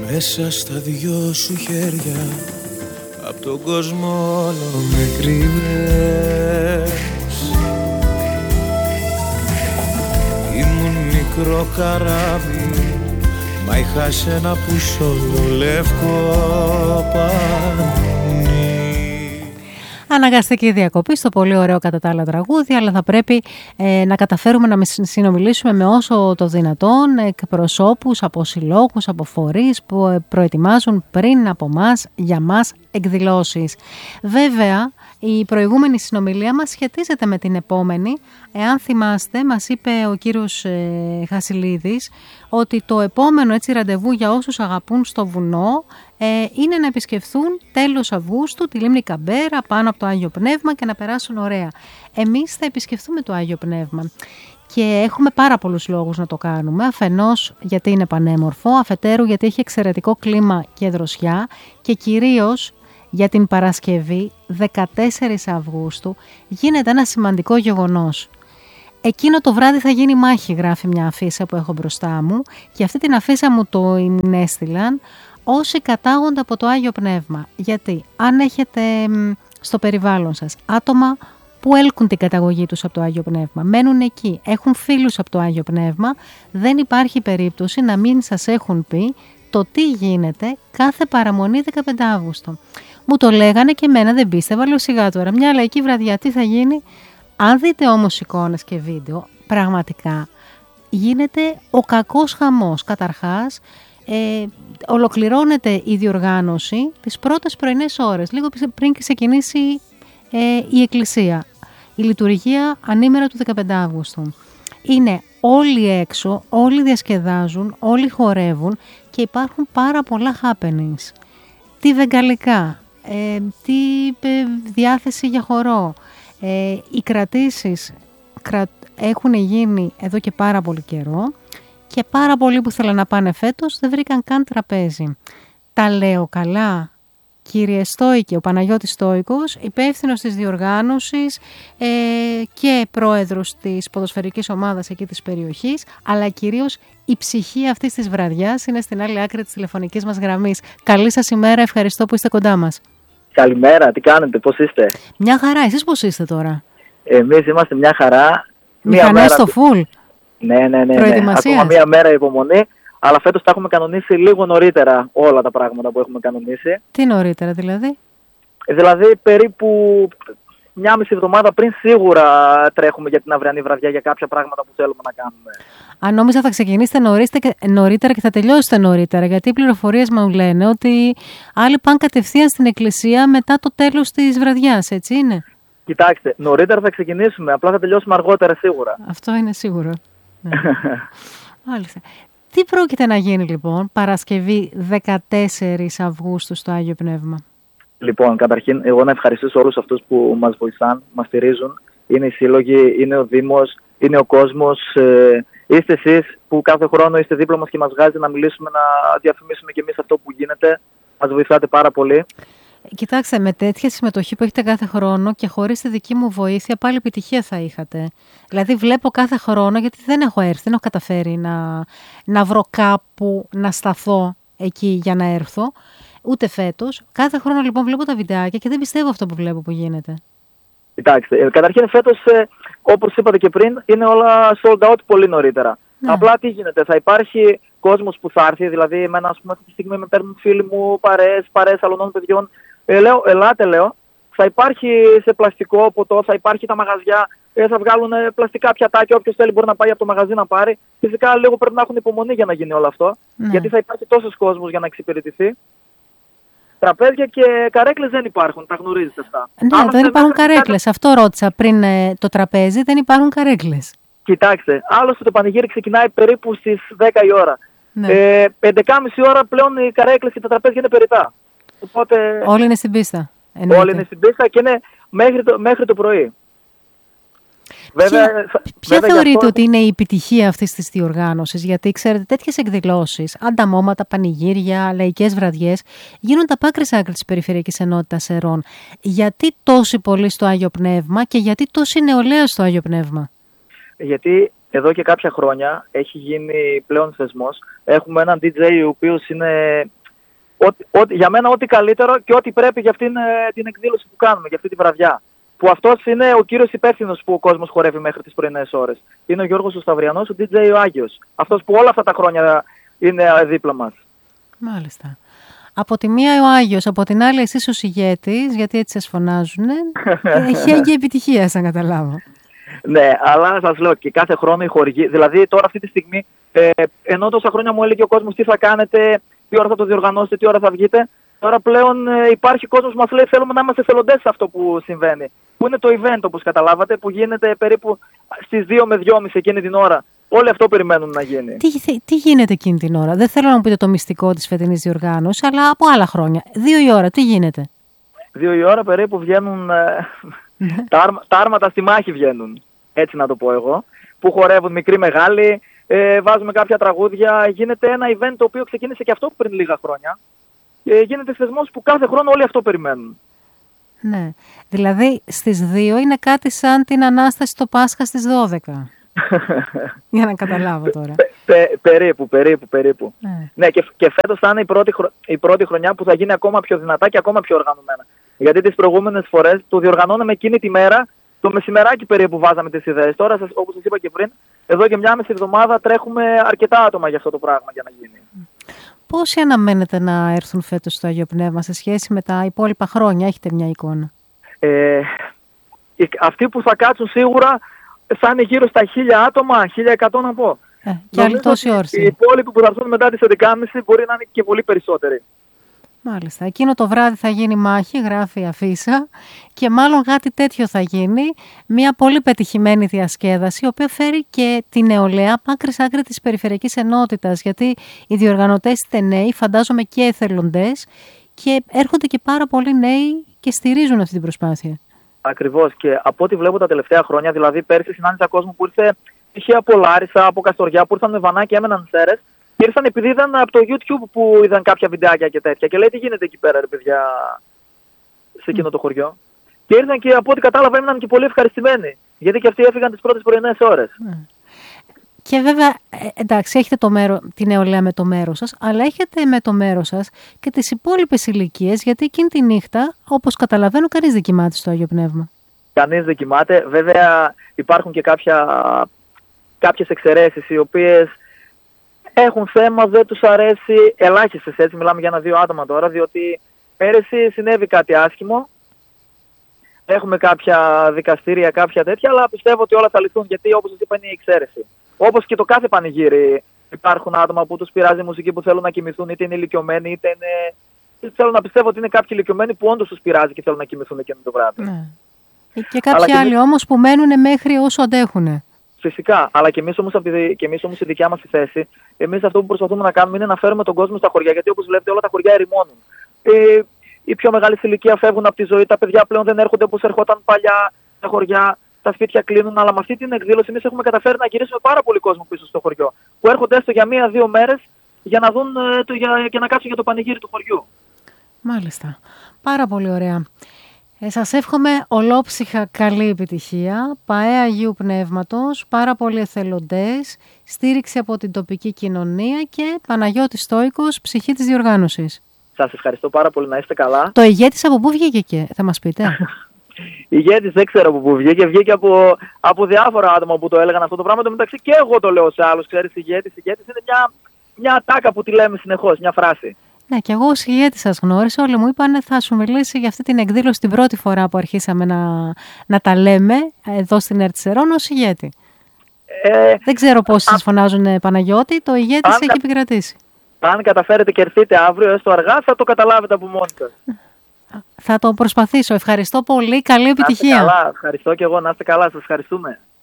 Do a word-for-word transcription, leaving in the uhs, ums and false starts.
Μέσα στα δυο σου χέρια απ' τον κόσμο όλο με κρύβες. Ήμουν μικρό καράβι, μα είχα σένα που σ' λευκό πανί. Αναγκαστική διακοπή στο πολύ ωραίο κατά τα άλλα τραγούδι, αλλά θα πρέπει ε, να καταφέρουμε να συνομιλήσουμε με όσο το δυνατόν εκπροσώπους από συλλόγους, από φορείς που προετοιμάζουν πριν από μας για μας εκδηλώσεις. Βέβαια, η προηγούμενη συνομιλία μας σχετίζεται με την επόμενη. Εάν θυμάστε, μας είπε ο κύριος ε, Χασιλίδης ότι το επόμενο έτσι ραντεβού για όσους αγαπούν στο βουνό ε, είναι να επισκεφθούν τέλος Αυγούστου τη λίμνη Καμπέρα πάνω από το Άγιο Πνεύμα και να περάσουν ωραία. Εμείς θα επισκεφθούμε το Άγιο Πνεύμα και έχουμε πάρα πολλούς λόγους να το κάνουμε. Αφενός γιατί είναι πανέμορφο, αφετέρου γιατί έχει εξαιρετικό κλίμα και δροσιά και κυρίως για την Παρασκευή δεκατέσσερις Αυγούστου γίνεται ένα σημαντικό γεγονός. Εκείνο το βράδυ θα γίνει μάχη, γράφει μια αφίσα που έχω μπροστά μου, και αυτή την αφίσα μου το έστειλαν όσοι κατάγονται από το Άγιο Πνεύμα. Γιατί αν έχετε στο περιβάλλον σας άτομα που έλκουν την καταγωγή τους από το Άγιο Πνεύμα, μένουν εκεί, έχουν φίλους από το Άγιο Πνεύμα, δεν υπάρχει περίπτωση να μην σας έχουν πει το τι γίνεται κάθε παραμονή δεκαπέντε Αυγούστου. Μου το λέγανε και εμένα δεν πίστευα, λέω σιγά τώρα, μια λαϊκή βραδιά τι θα γίνει. Αν δείτε όμως εικόνες και βίντεο, πραγματικά γίνεται ο κακός χαμός. Καταρχάς, ε, ολοκληρώνεται η διοργάνωση τις πρώτες πρωινές ώρες, λίγο πριν ξεκινήσει ε, η εκκλησία. Η λειτουργία ανήμερα του δεκαπέντε Αυγούστου. Είναι όλοι έξω, όλοι διασκεδάζουν, όλοι χορεύουν και υπάρχουν πάρα πολλά happenings. Τι βεγγαλικά, ε, τι ε, διάθεση για χορό. Ε, οι κρατήσεις κρα... έχουν γίνει εδώ και πάρα πολύ καιρό και πάρα πολλοί που θέλουν να πάνε φέτος δεν βρήκαν καν τραπέζι. Τα λέω καλά, κύριε Στόικε, ο Παναγιώτης Στόικος, υπεύθυνος της διοργάνωσης ε, και πρόεδρος της ποδοσφαιρικής ομάδας εκεί της περιοχής, αλλά κυρίως η ψυχή αυτής της βραδιάς είναι στην άλλη άκρη της τηλεφωνικής μας γραμμής. Καλή σας ημέρα, ευχαριστώ που είστε κοντά μας. Καλημέρα, τι κάνετε, πώς είστε? Μια χαρά, εσείς πώς είστε τώρα? Εμείς είμαστε μια χαρά. Μηχανές στο φουλ. Ναι, ναι, ναι, ναι. Ακόμα μία μέρα υπομονή, αλλά φέτος τα έχουμε κανονίσει λίγο νωρίτερα όλα τα πράγματα που έχουμε κανονίσει. Τι νωρίτερα δηλαδή? Δηλαδή περίπου μια μισή εβδομάδα πριν σίγουρα τρέχουμε για την αυριανή βραδιά για κάποια πράγματα που θέλουμε να κάνουμε. Αν νόμιζα θα ξεκινήσετε νωρίτερα και θα τελειώσετε νωρίτερα, γιατί οι πληροφορίες μου λένε ότι άλλοι πάνε κατευθείαν στην εκκλησία μετά το τέλος της βραδιάς, έτσι είναι? Κοιτάξτε, νωρίτερα θα ξεκινήσουμε, απλά θα τελειώσουμε αργότερα σίγουρα. Αυτό είναι σίγουρο. Ναι. Μάλιστα. Τι πρόκειται να γίνει λοιπόν Παρασκευή δεκατέσσερις Αυγούστου στο Άγιο Πνεύμα? Λοιπόν, καταρχήν εγώ να ευχαριστήσω όλους αυτούς που μας βοηθάν, μας στηρίζουν. Είναι οι σύλλογοι, είναι ο Δήμος, είναι ο κόσμος. Ε, είστε εσείς που κάθε χρόνο είστε δίπλα μας και μας βγάζει να μιλήσουμε, να διαφημίσουμε και εμείς αυτό που γίνεται. Μας βοηθάτε πάρα πολύ. Κοιτάξτε, με τέτοια συμμετοχή που έχετε κάθε χρόνο και χωρίς τη δική μου βοήθεια πάλι επιτυχία θα είχατε. Δηλαδή βλέπω κάθε χρόνο, γιατί δεν έχω έρθει, δεν έχω καταφέρει να, να βρω κάπου να σταθώ εκεί για να έρθω, ούτε φέτος. Κάθε χρόνο λοιπόν βλέπω τα βιντεάκια και δεν πιστεύω αυτό που βλέπω που γίνεται. Κοιτάξτε, καταρχήν φέτος, ε, όπως είπατε και πριν, είναι όλα sold out πολύ νωρίτερα. Ναι. Απλά τι γίνεται, θα υπάρχει κόσμος που θα έρθει, δηλαδή εμένα ας πούμε αυτή τη στιγμή με παίρνουν φίλοι μου, παρέες, παρέες αλωνών παιδιών. Ε, λέω, ελάτε λέω, θα υπάρχει σε πλαστικό ποτό, θα υπάρχει τα μαγαζιά, ε, θα βγάλουν ε, πλαστικά πιατάκια, όποιος θέλει μπορεί να πάει από το μαγαζί να πάρει. Φυσικά λίγο πρέπει να έχουν υπομονή για να γίνει όλο αυτό, ναι. Γιατί θα υπάρχει τόσος κόσμος για να εξυπηρετηθεί. Τραπέζια και καρέκλες δεν υπάρχουν, τα γνωρίζετε αυτά. Ναι, Άρα, δεν υπάρχουν καρέκλες, κάτι... αυτό ρώτησα πριν ε, το τραπέζι, δεν υπάρχουν καρέκλες. Κοιτάξτε, άλλωστε το πανηγύρι ξεκινάει περίπου στις δέκα η ώρα. Ναι. Ε, έντεκα και μισή ώρα πλέον οι καρέκλες και τα τραπέζια είναι περιττά. Οπότε, όλοι είναι στην πίστα. Εννοείται. Όλοι είναι στην πίστα και είναι μέχρι το, μέχρι το πρωί. Βέβαια, ποια ποια θεωρείτε αυτό... ότι είναι η επιτυχία αυτής της διοργάνωσης? Γιατί ξέρετε, τέτοιες εκδηλώσεις, ανταμώματα, πανηγύρια, λαϊκές βραδιές γίνονται από άκρη άκρη της Περιφερειακής Ενότητας Ερών. Γιατί τόσοι πολλοί στο Άγιο Πνεύμα και γιατί τόση νεολαία στο Άγιο Πνεύμα? Γιατί εδώ και κάποια χρόνια έχει γίνει πλέον θεσμός. Έχουμε έναν ντι τζέι ο οποίος είναι Ό, ό, για μένα ό,τι καλύτερο και ό,τι πρέπει για αυτήν ε, την εκδήλωση που κάνουμε, για αυτή τη βραδιά. Που αυτός είναι ο κύριος υπεύθυνος που ο κόσμος χορεύει μέχρι τις πρωινές ώρες. Είναι ο Γιώργος ο Σταυριανός, ο ντι τζέι ο Άγιος. Αυτός που όλα αυτά τα χρόνια είναι δίπλα μας. Μάλιστα. Από τη μία ο Άγιος, από την άλλη εσείς ως ηγέτης, γιατί έτσι σας φωνάζουνε, χέγγι επιτυχία, σαν καταλάβω. Ναι, αλλά σας λέω και κάθε χρόνο οι χορηγοί, δηλαδή τώρα αυτή τη στιγμή, ε, ενώ τόσα χρόνια μου έλεγε ο κόσμος τι θα κάνετε, τι ώρα θα το διοργανώσετε, τι ώρα θα βγείτε, τώρα πλέον ε, υπάρχει κόσμος που μας λέει θέλουμε να είμαστε εθελοντές σε αυτό που συμβαίνει. Που είναι το event, όπως καταλάβατε, που γίνεται περίπου στις δύο με δυόμιση εκείνη την ώρα. Όλοι αυτό περιμένουν να γίνει. Τι, τι γίνεται εκείνη την ώρα? Δεν θέλω να μου πείτε το μυστικό της φετινής διοργάνωσης, αλλά από άλλα χρόνια. Δύο η ώρα, τι γίνεται? Δύο η ώρα περίπου βγαίνουν, ε, τα, άρμα, τα άρματα στη μάχη βγαίνουν, έτσι να το πω εγώ, που χορεύουν μικροί μεγάλοι, ε, βάζουμε κάποια τραγούδια, γίνεται ένα event το οποίο ξεκίνησε και αυτό πριν λίγα χρόνια. Ε, γίνεται θεσμός που κάθε χρόνο όλοι αυτό περιμένουν. Ναι, δηλαδή στις δύο είναι κάτι σαν την Ανάσταση στο Πάσχα στις δώδεκα. Για να καταλάβω τώρα. Πε, πε, περίπου, περίπου, περίπου. Ναι, ναι και, και φέτος θα είναι η πρώτη, η πρώτη χρονιά που θα γίνει ακόμα πιο δυνατά και ακόμα πιο οργανωμένα. Γιατί τις προηγούμενες φορές το διοργανώναμε εκείνη τη μέρα, το μεσημεράκι περίπου βάζαμε τις ιδέες. Τώρα, σας, όπως σας είπα και πριν, εδώ και μια μισή εβδομάδα τρέχουμε αρκετά άτομα για αυτό το πράγμα για να γίνει. Πόσοι αναμένετε να έρθουν φέτος στο Άγιο Πνεύμα σε σχέση με τα υπόλοιπα χρόνια? Έχετε μια εικόνα? Ε, αυτοί που θα κάτσουν σίγουρα θα είναι γύρω στα χίλια άτομα, χίλια εκατό να πω. Ε, και άλλοι τόσοι όρθιοι. Οι υπόλοιποι που θα έρθουν μετά τις έντεκα και μισή μπορεί να είναι και πολύ περισσότεροι. Μάλιστα. Εκείνο το βράδυ θα γίνει μάχη, γράφει η αφίσα, και μάλλον κάτι τέτοιο θα γίνει. Μια πολύ πετυχημένη διασκέδαση, η οποία φέρει και τη νεολαία άκρη σ' άκρη της περιφερειακής ενότητας. Γιατί οι διοργανωτές είστε νέοι, φαντάζομαι και εθελοντές, και έρχονται και πάρα πολλοί νέοι και στηρίζουν αυτή την προσπάθεια. Ακριβώς. Και από ό,τι βλέπω τα τελευταία χρόνια, δηλαδή πέρσι συνάντησα κόσμο που ήρθε είχε από Λάρισα, από Καστοριά, που ήρθαν με βανάκι, έμεναν Σέρρες. Και ήρθαν επειδή είδαν από το YouTube που είδαν κάποια βιντεάκια και τέτοια. Και λέει τι γίνεται εκεί πέρα, ρε παιδιά, σε εκείνο το χωριό. Και ήρθαν και από ό,τι κατάλαβα έμειναν και πολύ ευχαριστημένοι. Γιατί και αυτοί έφυγαν τις πρώτες πρωινές ώρες. Και βέβαια, εντάξει, έχετε το μέρο, τη νεολαία με το μέρος σας, αλλά έχετε με το μέρος σας και τις υπόλοιπες ηλικίες, γιατί εκείνη τη νύχτα, όπως καταλαβαίνω, κανείς δεν κοιμάται στο Άγιο Πνεύμα. Κανείς δεν κοιμάται. Βέβαια, υπάρχουν και κάποια, κάποιες εξαιρέσεις οι οποίες έχουν θέμα, δεν τους αρέσει, ελάχιστες, έτσι, μιλάμε για ένα-δύο άτομα τώρα, διότι πέρυσι συνέβη κάτι άσχημο. Έχουμε κάποια δικαστήρια, κάποια τέτοια, αλλά πιστεύω ότι όλα θα λυθούν, γιατί όπως σας είπα είναι η εξαίρεση. Όπως και το κάθε πανηγύρι, υπάρχουν άτομα που τους πειράζει η μουσική, που θέλουν να κοιμηθούν, είτε είναι ηλικιωμένοι, είτε είναι... Θέλω να πιστεύω ότι είναι κάποιοι ηλικιωμένοι που όντως τους πειράζει και θέλουν να κοιμηθούν εκείνο το βράδυ. Ναι. Και κάποιοι άλλοι και... όμως που μένουν μέχρι όσο αντέχουν. Φυσικά, αλλά και εμείς όμως, και εμείς όμως η δικιά μας η θέση, εμείς αυτό που προσπαθούμε να κάνουμε είναι να φέρουμε τον κόσμο στα χωριά, γιατί όπως βλέπετε όλα τα χωριά ερημώνουν. Ε, οι πιο μεγάλη ηλικία φεύγουν από τη ζωή, τα παιδιά πλέον δεν έρχονται όπως έρχονταν παλιά στα χωριά, τα σπίτια κλείνουν, αλλά με αυτή την εκδήλωση εμείς έχουμε καταφέρει να γυρίσουμε πάρα πολύ κόσμο πίσω στο χωριό, που έρχονται έστω για μία-δύο μέρες για να δουν ε, το, για, και να κάτσουν για το πανηγύρι του χωριού. Μάλιστα. Πάρα πολύ ωραία. Ε, σας εύχομαι ολόψυχα καλή επιτυχία, ΠΑΕ Αγίου Πνεύματος, πάρα πολλοί εθελοντές, στήριξη από την τοπική κοινωνία και Παναγιώτης Στόικος, ψυχή της διοργάνωσης. Σας ευχαριστώ πάρα πολύ, να είστε καλά. Το ηγέτης από πού βγήκε και θα μας πείτε? Ηγέτης δεν ξέρω από πού βγήκε, βγήκε από, από διάφορα άτομα που το έλεγαν αυτό το πράγμα. Το μεταξύ και εγώ το λέω σε άλλους, ξέρεις, ηγέτης, ηγέτης είναι μια, μια ατάκα που τη λέμε συνεχώς, μια φράση. Ναι, και εγώ ως ηγέτη σας γνώρισα, όλοι μου είπαν θα σου μιλήσει για αυτή την εκδήλωση την πρώτη φορά που αρχίσαμε να, να τα λέμε εδώ στην Ερτσερών ως ηγέτη. Ε, Δεν ξέρω πώς σας φωνάζουν Παναγιώτη, το ηγέτης έχει επικρατήσει. Αν καταφέρετε και έρθετε αύριο έστω αργά θα το καταλάβετε από μόνοι σας. Θα το προσπαθήσω. Ευχαριστώ πολύ. Καλή επιτυχία. Να είστε καλά. Ευχαριστώ και εγώ. Να είστε καλά. Σας ευχαριστούμε.